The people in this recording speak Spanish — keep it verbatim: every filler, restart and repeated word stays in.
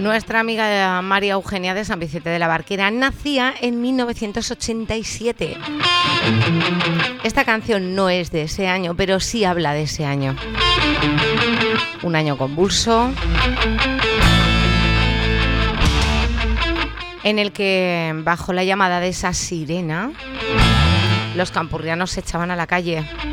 Nuestra amiga María Eugenia de San Vicente de la Barquera nacía en mil novecientos ochenta y siete. Esta canción no es de ese año, pero sí habla de ese año. Un año convulso, en el que, bajo la llamada de esa sirena, los campurrianos se echaban a la calle.